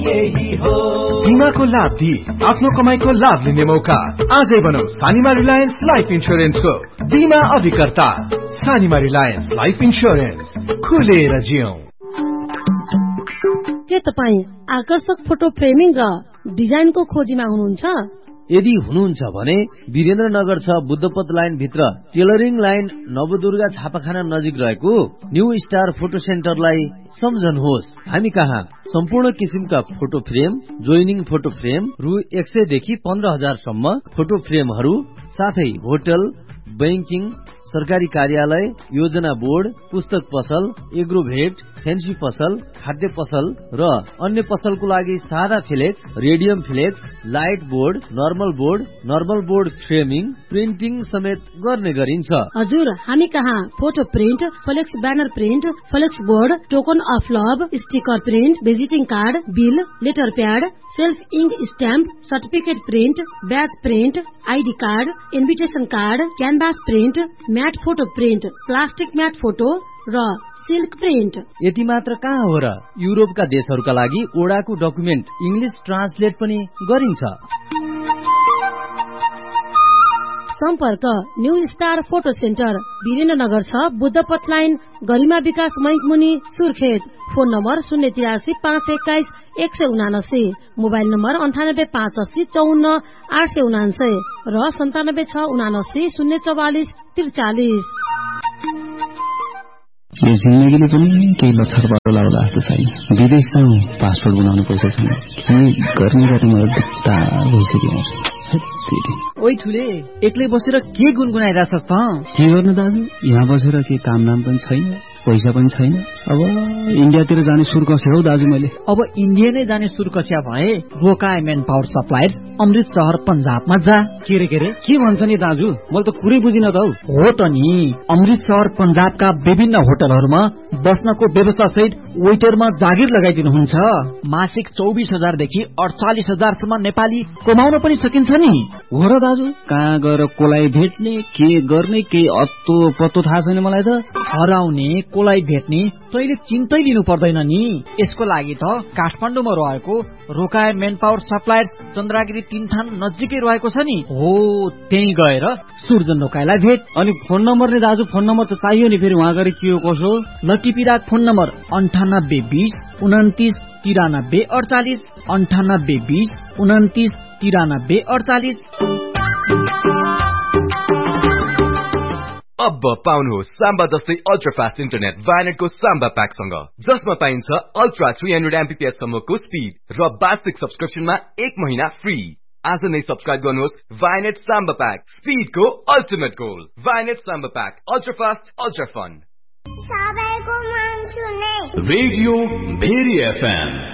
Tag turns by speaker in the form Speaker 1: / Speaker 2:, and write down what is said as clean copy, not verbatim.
Speaker 1: बिमाको लाभ दिई आफ्नो कमाईको लाभ लिने मौका। आजै बनाऊ सानिमा रिलायन्स लाइफ इन्स्योरेन्सको बिमा अभिकर्ता। सानिमा रिलायन्स लाइफ इन्स्योरेन्स, खुलेर जियौं।
Speaker 2: के तपाई आकर्षक फोटो फ्रेमिङ र डिजाइनको खोजीमा हुनुहुन्छ?
Speaker 3: यदि हुनुहुन्छ भने वीरेन्द्रनगर 6 बुद्धपथ लाइन भित्र टेलरिङ लाइन नवदुर्गा छापाखाना नजिक रहेको न्यू स्टार फोटो सेन्टरलाई सम्झनुहोस्। हामी कहाँ सम्पूर्ण किसिमका photo frame, joining photo frame रु 100 देखि 15,000 सम्म फोटो फ्रेमहरू, साथै होटल, बैंकिङ, सरकारी कार्यालय, योजना बोर्ड, पुस्तक पसल, एग्रोभेट, फेन्सी पसल, खाद्य पसल र अन्य पसलको लागि सादा flex, radium flex, light board, normal board framing, printing समेत गर्ने गरिन्छ।
Speaker 2: हजुर, हामी कहाँ photo print, flex banner print, flex board, token of love, sticker print, visiting card, bill, letter pad, self ink stamp, certificate print, ब्याज print, ID card, invitation card, canvas print, mat photo print, plastic mat photo र silk print.
Speaker 3: यति मात्र कहाँ हो र, युरोपका देशहरूका लागि ओडाको document English translate पनि गरिन्छ।
Speaker 2: सम्पर्क new star photo centre, Birendranagar 6 बुद्धपथ line, गरिमा विकास बैंकमुनि, Surkhet. Phone number 083 521 179, mobile number 98 580 54 879 र 97 679 044 43।
Speaker 4: यो जिन्दगीले पनि केही लक्षण पर्ला होला जस्तो छैन। विदेश जाउँ, पासपोर्ट बनाउनु पैसा छैन। के गर्ने मलाई दुख्ता भइसक्यो।
Speaker 5: ओइ ठुले, एक्लै बसेर के गुनगुनाइरहेछस् त?
Speaker 4: के गर्नु दाजु, यहाँ बसेर के काम नाम पनि छैन, पैसा पनि छैन। अब इन्डियातिर जाने सुर कस्यो हौ दाजु मैले।
Speaker 5: अब इन्डिया नै जाने सुर कस्या भए रोकाए मेन पावर सप्लायर्स अमृत शहर पन्जाबमा जा।
Speaker 4: के भन्छ नि दाजु, मैले त कुरै बुझिन त
Speaker 5: हो त नि। अमृत शहर पन्जाबका विभिन्न होटलहरूमा बस्नको व्यवस्था सहित वेटरमा जागिर लगाइदिनुहुन्छ। मासिक 24,000 देखि 48,000 सम्म नेपाली कमाउन पनि सकिन्छ नि।
Speaker 4: हो र दाजु, कहाँ गएर कोलाई भेट्ने, के गर्ने, केही अत्तो पत्तो थाहा छैन मलाई त।
Speaker 5: हराउने, कोलाई भेट्ने तैले चिन्तै लिनु पर्दैन नि। यसको लागि त काठमाडौँमा रहेको रोकाए मेन पावर सप्लायर्स चन्द्रागिरी 3 थान नजिकै रहेको छ नि। हो, त्यही गएर सुर्जन रोकाएलाई भेट।
Speaker 4: अनि फोन नम्बर नि दाजु, फोन नम्बर त चाहियो नि, फेरि वहाँ गएर के हो कसो।
Speaker 5: लटिपिराक फोन नम्बर 98 20 29 93 48, 98 20 29 93 48।
Speaker 6: अब पाउनुहोस् साम्बा जस्तै अल्ट्रा फास्ट इन्टरनेट भाइनेटको साम्बा प्याकसँग, जसमा पाइन्छ अल्ट्रा 300 MBPS सम्मको स्पिड र वार्षिक सब्सक्रिप्सनमा 1 महिना फ्री। आज नै सब्सक्राइब गर्नुहोस् Vianet Samba pack, स्पिडको ultimate goal. Vianet Samba pack, ultra fast, ultra fun.
Speaker 7: सबैको मन सुने
Speaker 1: रेडियो भेरी FM